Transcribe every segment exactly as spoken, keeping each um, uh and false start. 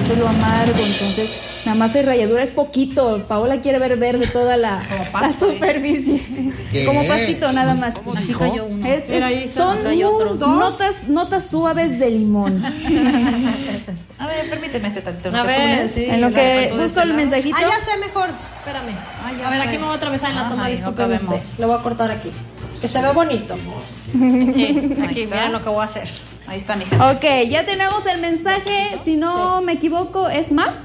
eso es lo amargo. Entonces, nada más hay ralladura, es poquito. Paola quiere ver verde toda la, la superficie. Sí, sí, sí. Como pastito, nada más. Aquí cayó uno. Es, es, son otro. notas, notas suaves de limón. A ver, permíteme este tantito. A ver, sí, en lo que busco este el lado. Mensajito. Ah, ya sé mejor. Espérame. Ah, a ver, sé. Aquí me voy a atravesar en la toma. Disculpe no usted. Lo voy a cortar aquí. Que se ve bonito. Aquí, aquí miren lo que voy a hacer. Ahí está mi gente. Ok, ya tenemos el mensaje. Si no sí. me equivoco, es Ma.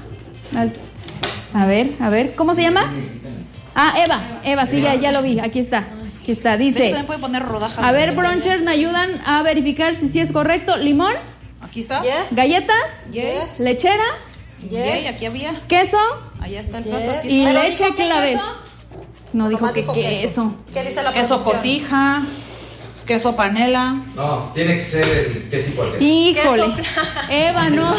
A ver, a ver, ¿cómo se llama? Ah, Eva. Eva, sí, ya, ya lo vi. Aquí está. Aquí está. Dice. De hecho, también puede poner rodajas. A ver, Brunchers, me ayudan a verificar si sí es correcto. Limón. Aquí está. Yes. Galletas. Yes. Lechera. Yes. Aquí había. Queso. Allá está el yes. plato. Aquí y está. leche, ¿qué la ve? No dijo que dijo queso. queso. ¿Qué dice la queso cotija, queso panela. No, tiene que ser el qué tipo de queso. Híjole. Queso. Eva, no.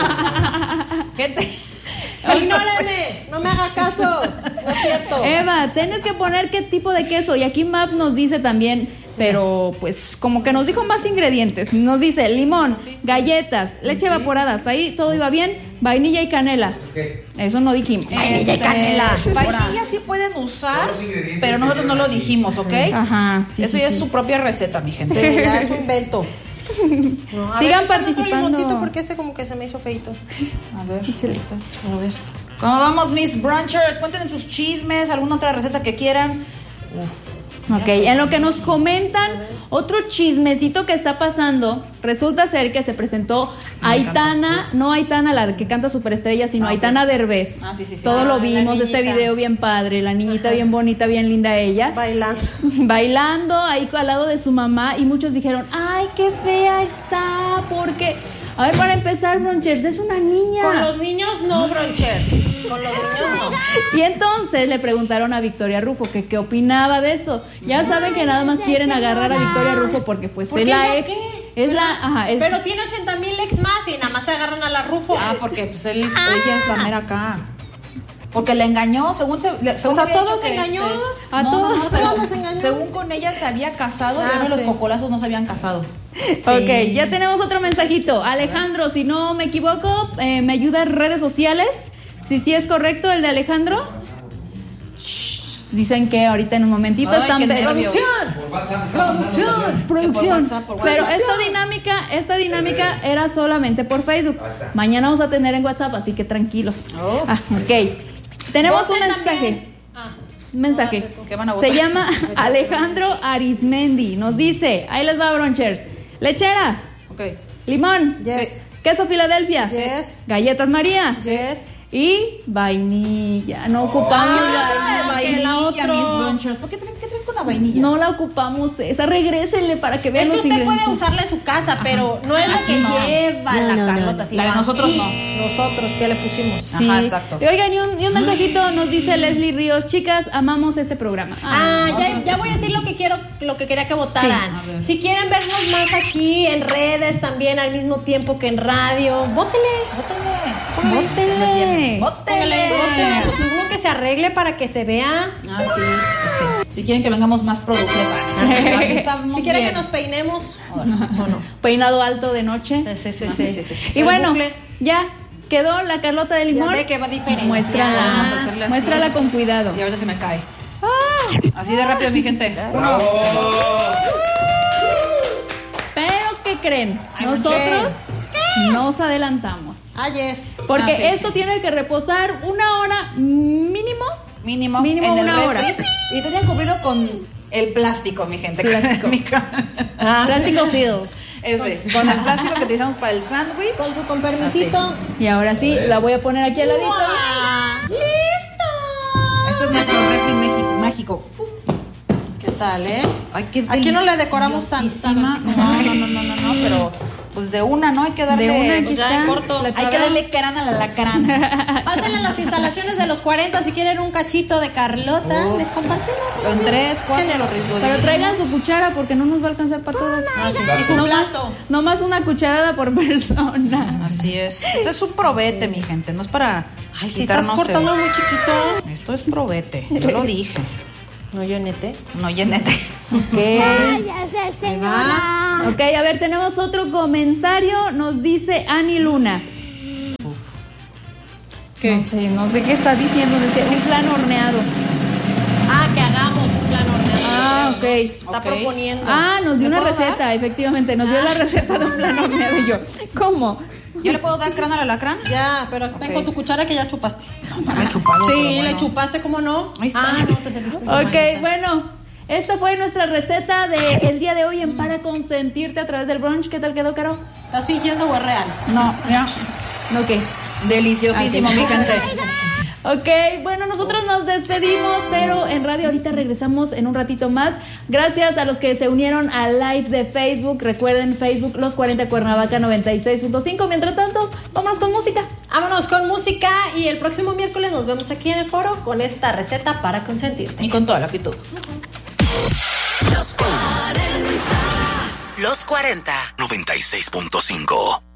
Gente. Ignórame, no me haga caso. No es cierto. Eva, tienes que poner qué tipo de queso. Y aquí Maps nos dice también, pero pues como que nos dijo más ingredientes. Nos dice limón, galletas, leche sí, evaporada. Hasta ahí todo iba bien. Vainilla y canela. ¿Qué? Eso no dijimos. Este, vainilla y canela. Vainilla sí pueden usar, pero nosotros no lo dijimos, ¿ok? Ajá. Sí, Eso sí, ya sí. es su propia receta, mi gente. Sí, ya es un invento. No, Sigan ver, participando. Un limoncito porque este como que se me hizo feito. A ver, está. A ver. ¿Cómo vamos, mis brunchers? Cuéntenos sus chismes, alguna otra receta que quieran. Uf. Ok, en lo que nos comentan, otro chismecito que está pasando, resulta ser que se presentó Aitana, no Aitana la que canta Superestrella, sino ah, okay. Aitana Derbez. Ah, sí, sí, sí. Todo ah, lo vimos, este video bien padre, la niñita bien bonita, bien linda ella. Bailando. Bailando ahí al lado de su mamá y muchos dijeron, ay, qué fea está, porque... A ver, para empezar, Brunchers, es una niña. Con los niños no, Brunchers. Con los niños no. Y entonces le preguntaron a Victoria Rufo que qué opinaba de esto. Ya saben que nada más quieren agarrar a Victoria Rufo porque pues ¿Por es qué la no ex. qué? Es la, ajá, es, pero tiene ochenta mil ex más y nada más se agarran a la Rufo. Ah, porque pues él, ah. ella es la mera acá. Porque le engañó, según se, según o sea, todos se engañó. Este, a no, todos. no, pero los engañó. Según con ella se había casado, ah, y sí. los cocolazos no se habían casado. Sí. Ok, ya tenemos otro mensajito. Alejandro, si no me equivoco, eh, me ayuda en redes sociales. Si sí es correcto el de Alejandro. Dicen que ahorita en un momentito Ay, están producción, Por WhatsApp producción, producción. WhatsApp, por Pero WhatsApp. esta dinámica, esta dinámica era solamente por Facebook. Mañana vamos a tener en WhatsApp, así que tranquilos. Uf. Ah, ok. Tenemos un mensaje. Ah, un mensaje. ¿Qué van a votar? Se llama Alejandro Arismendi. Nos dice, ahí les va, Brunchers. Lechera. Ok. Limón. Yes. Queso Filadelfia. Yes. Galletas María. Yes. Y vainilla. No ocupamos ¿Qué la, traen de vainilla, otro. mis brunchers? ¿Por qué traen, qué traen con la vainilla? No la ocupamos esa. Regrésenle para que vean es que los usted ingredientes. puede usarla en su casa, pero no es la que no. lleva No, la no, Carlota. no. Sino La de nosotros aquí, no. Nosotros, ¿qué le pusimos? Sí. Ajá, exacto. Y oigan, y un, y un mensajito nos dice Leslie Ríos, chicas, amamos este programa. Ah, ah ya, ya voy a decir lo que quiero, lo que quería que votaran. Sí, si quieren vernos más aquí en redes también al mismo tiempo que en radio, vótele. Bótenle. Bótenle. Bótenle. Bótenle. Pues uno que se arregle para que se vea. Ah, sí, pues sí. Si quieren que vengamos más producidas, así estamos Si quieren bien. que nos peinemos. O no. Peinado alto de noche. Sí, sí, Sí, sí, sí, sí. Y El bueno, bucle. ya quedó la Carlota de limón. Ya ve que va diferente. Muéstrala. Vamos a hacerle así. Muéstrala con cuidado. Y ahorita se me cae. Así de rápido, mi gente. Uno. Pero ¿qué creen? Ay, Nosotros nos adelantamos. Ah, yes. Porque Ah, sí. esto tiene que reposar una hora mínimo. Mínimo, Mínimo en el una hora. refri. Y tenía que cubrirlo con el plástico, mi gente. Plástico. Ah, Plástico field. Ese, con el plástico que utilizamos para el sándwich. Con su con permisito. Y ahora sí, la voy a poner aquí al ladito. ¡Listo! Este es nuestro refri México, mágico. ¿Qué tal, eh? Ay, qué Aquí no le decoramos tan- tan deliciosísima. así como- No, no, no, no, no, no, pero pues de una, ¿no? Hay que darle. De una, aquí pues ya está. en corto. La Hay que tabla. darle crán a la lacrana. Pásenle las instalaciones de los cuarenta si quieren un cachito de Carlota. Uf. Les compartimos. En tres, cuatro, lo, lo Pero dividimos. traigan su cuchara porque no nos va a alcanzar para todas. Ah, sí. Y su No plato. Nomás una cucharada por persona. Así es. Esto es un probete, mi gente. No es para. Ay, si estás quitarnos cortando el- muy chiquito. Esto es probete. Yo lo dije. No, yo nete. No, llenete. Ok. Ahí va. Ok, a ver, tenemos otro comentario. Nos dice Ani Luna. ¿Qué? No sé, no sé qué está diciendo. Dice, un flan horneado. Ah, que hagamos un flan horneado. Ah, ok. Está okay. proponiendo. Ah, nos dio ¿Le una puedo receta, dar? efectivamente. Nos dio Ah. la receta de un flan horneado. Y yo, ¿cómo? ¿Yo le puedo dar crán al alacrán? Ya, pero tengo Ok. tu cuchara que ya chupaste. No le he chupado. Sí, pero bueno. le chupaste, ¿cómo no? Ahí está. Ah, no, te serviste tu Ok, manita. bueno. Esta fue nuestra receta del día de hoy en Para Consentirte a través del brunch. ¿Qué tal quedó, Caro? ¿Estás fingiendo o es real? No, ya. ¿No qué? Deliciosísimo, mi gente. Ok, bueno, nosotros nos despedimos, pero en radio ahorita regresamos en un ratito más. Gracias a los que se unieron al live de Facebook. Recuerden, Facebook Los cuarenta Cuernavaca noventa y seis punto cinco. Mientras tanto, vámonos con música. Vámonos con música y el próximo miércoles nos vemos aquí en el foro con esta receta para consentirte. Y con toda la actitud. Los cuarenta. noventa y seis punto cinco.